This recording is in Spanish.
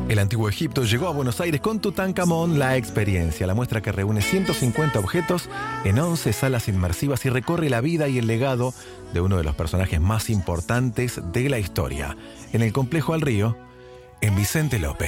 El antiguo Egipto llegó a Buenos Aires con Tutankamón, la experiencia, la muestra que reúne 150 objetos en 11 salas inmersivas y recorre la vida y el legado de uno de los personajes más importantes de la historia, en el Complejo al Río, en Vicente López.